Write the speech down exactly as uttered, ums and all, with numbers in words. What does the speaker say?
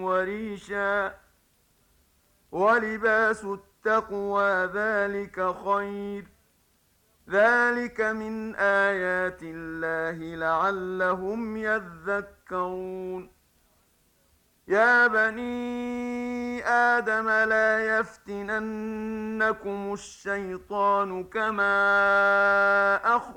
وريشا ولباس التقوى ذلك خير ذلك من آيات الله لعلهم يذكرون يا بني آدم لا يفتننكم الشيطان كما أخرج